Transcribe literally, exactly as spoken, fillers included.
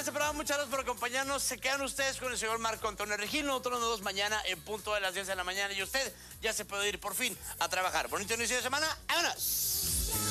este programa. Muchas gracias por acompañarnos. Se quedan ustedes con el señor Marco Antonio Regino. Nosotros nos vemos mañana en punto de las diez de la mañana. Y usted ya se puede ir por fin a trabajar. Bonito inicio de semana. ¡Vámonos!